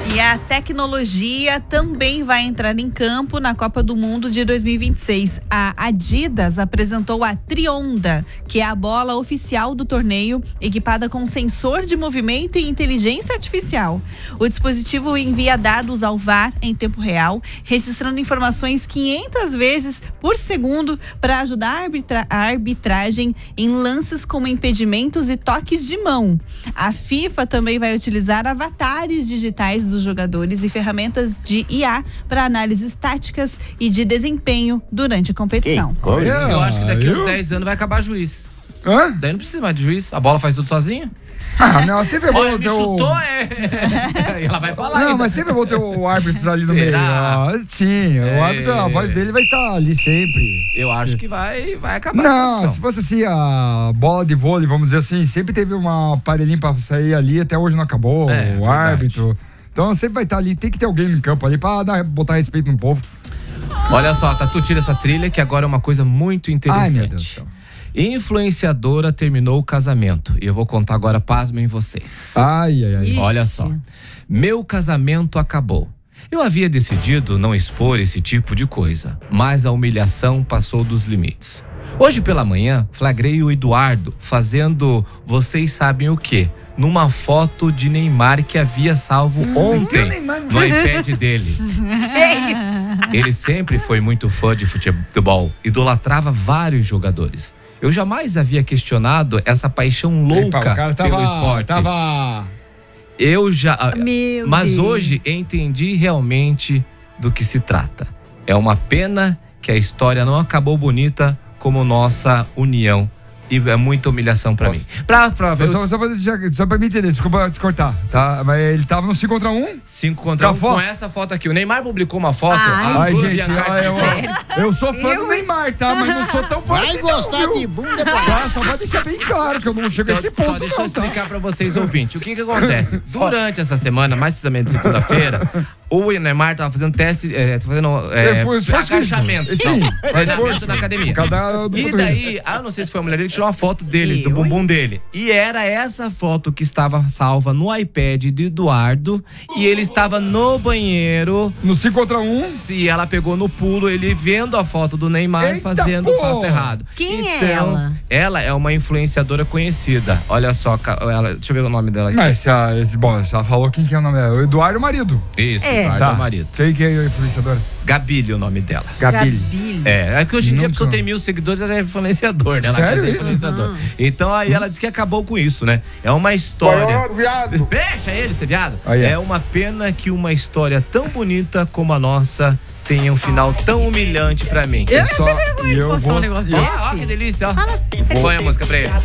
E a tecnologia também vai entrar em campo na Copa do Mundo de 2026. A Adidas apresentou a Trionda, que é a bola oficial do torneio, equipada com sensor de movimento e inteligência artificial. O dispositivo envia dados ao VAR em tempo real, registrando informações 500 vezes por segundo para ajudar a arbitragem em lances como impedimentos e toques de mão. A FIFA também vai utilizar avatares digitais dos jogadores e ferramentas de IA para análises táticas e de desempenho durante a competição. Eu acho que daqui uns 10 anos vai acabar juiz. Hã? Daí não precisa mais de juiz. A bola faz tudo sozinha. Ah, não, sempre é bom Olha, ter me o... chutou, E ela vai falar. Não, ainda. mas sempre é bom ter o árbitro ali no Será? meio. Ah, sim, o árbitro, a voz dele vai estar ali sempre. Eu acho que vai acabar Não, essa se fosse assim, a bola de vôlei, vamos dizer assim, sempre teve uma aparelhinho pra sair ali, até hoje não acabou, É, o árbitro. Então sempre vai estar ali, tem que ter alguém no campo ali pra botar respeito no povo. Olha só, Tatu, tira essa trilha que agora é uma coisa muito interessante. Ai, meu Deus do céu. Influenciadora terminou o casamento. E eu vou contar agora, pasmem vocês. Ai. Ixi. Olha só. Meu casamento acabou. Eu havia decidido não expor esse tipo de coisa, mas a humilhação passou dos limites. Hoje pela manhã, flagrei o Eduardo fazendo vocês sabem o quê? Numa foto de Neymar que havia salvo ontem no iPad dele. Ele sempre foi muito fã de futebol, idolatrava vários jogadores. Eu jamais havia questionado essa paixão louca o cara pelo esporte. Eu já. Mas Deus. hoje entendi realmente do que se trata. É uma pena que a história não acabou bonita como nossa união. E é muita humilhação pra mim. Só pra me entender, desculpa te cortar, tá? Mas ele tava no 5 contra 1? 5 contra 1 foto? com essa foto aqui. O Neymar publicou uma foto. Ai, azul, gente, eu sou fã do Neymar, tá? Mas não sou tão fã Vai assim gostar não, de viu? bunda, Tá, só vai deixar bem claro que eu não chego a esse ponto, Só deixa eu não, tá? explicar pra vocês, ouvintes. O que acontece? Durante essa semana, mais precisamente segunda-feira, o Neymar tava fazendo teste, agachamento. Sim, Treinamento na academia. E daí, eu não sei se foi a mulher dele que tirou uma foto dele, do bumbum dele. E era essa foto que estava salva no iPad de Eduardo. E ele estava no banheiro. No 5 contra 1? Se ela pegou no pulo, ele vendo a foto do Neymar Eita, fazendo pô! foto errado. Quem é Então, ela? Ela é uma influenciadora conhecida. Olha só, deixa eu ver o nome dela aqui. Mas se ela falou quem que é o nome dela? O Eduardo, o marido. Isso, É. Eduardo é o marido. Quem que é a influenciadora? Gabile o nome dela. Gabile. É que hoje em dia a Nunca. pessoa tem 1000 seguidores, ela é influenciador, né? Ela Sério quer ser isso? influenciador. Então aí ela disse que acabou com isso, né? É uma história. viado. Deixa ele ser viado. Aí é. É uma pena que uma história tão bonita como a nossa tenha um final tão humilhante pra mim. Eu Só- tenho vergonha de eu postar um vou- negócio eu- desse. Ó, que delícia, ó. Fala assim. Põe a música pra ele.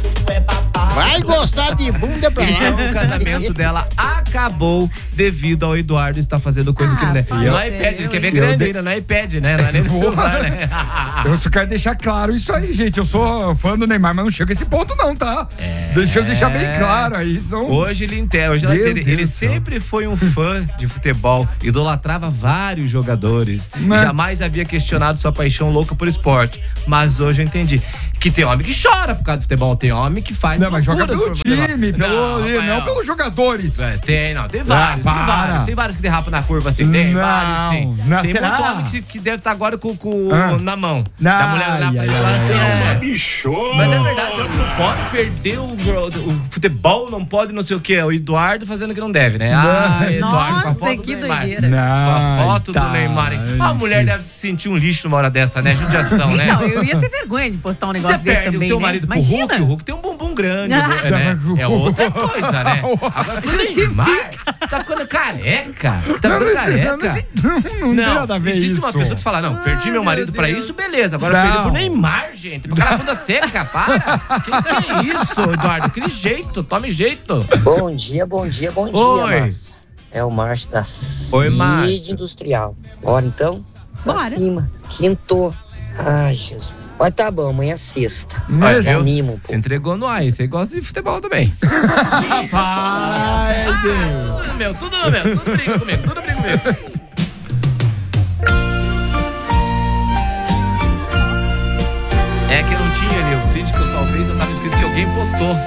Vai gostar de bunda pra Então lá. o casamento dela acabou devido ao Eduardo estar fazendo coisa que ele não é. fala No sério, iPad, ele quer ver eu grande dei- ainda, no iPad, né? Não é nem no celular, né? Eu só quero deixar claro isso aí, gente. Eu sou fã do Neymar, mas não chego a esse ponto, não, tá? Deixa eu deixar bem claro aí. Senão... Hoje ele entende. Hoje Meu ele Deus do céu. sempre foi um fã de futebol, idolatrava vários jogadores. Mas- Jamais havia questionado sua paixão louca por esporte. Mas hoje eu entendi que tem homem que chora por causa do futebol, tem homem que faz. Não, mas joga loucuras pelo por futebol. time, não pelos jogadores. Tem vários, para. tem vários que derrapam na curva assim, tem Não, vários sim. não, Tem será? muito homem que deve estar agora com Ah. na mão. Não, Da mulher olhar pra ele e falar assim, mas é verdade, não pode perder o futebol, não pode não sei o que. O Eduardo fazendo o que não deve, né? Eduardo com a Nossa, foto que do Neymar. doideira. Com a foto tá. do Neymar. A mulher deve se sentir um lixo numa hora dessa, né? Judiação, né? Então, eu ia ter vergonha de postar um Se negócio você desse perde também, o teu né? marido pro Imagina. Hulk, o Hulk tem um bumbum grande, Ah. né? É outra coisa, né? Agora pro Neymar, tá ficando careca. Tá ficando careca. Não tem nada a ver existe isso. uma pessoa que fala, não, perdi meu marido pra isso, beleza. Agora eu Não. perdi pro Neymar, gente. Pro cara bunda seca, para. Que é isso, Eduardo? Que jeito, tome jeito. Bom dia, bom dia, bom dia, Oi. Márcio. É o Márcio da Oi, CID Márcio. Industrial. Bora então? Pra Bora. cima. Quinto. Ai, Jesus. Mas tá bom, amanhã é sexta. Mas Olha, Animo, Se pô. entregou no ar, você gosta de futebol também. Rapaz, Tudo no meu, tudo no meu. Tudo briga comigo, tudo briga comigo. É que eu não tinha ali, o print que eu salvei, só tava escrito que alguém postou.